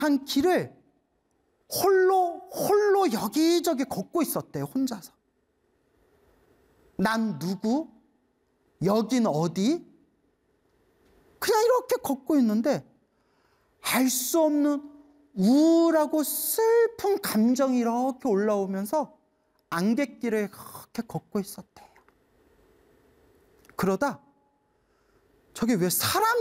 한 길을 홀로 여기저기 걷고 있었대요. 혼자서. 난 누구? 여긴 어디? 그냥 이렇게 걷고 있는데 알 수 없는 우울하고 슬픈 감정이 이렇게 올라오면서 안갯길을 그렇게 걷고 있었대요. 그러다 저기 왜 사람이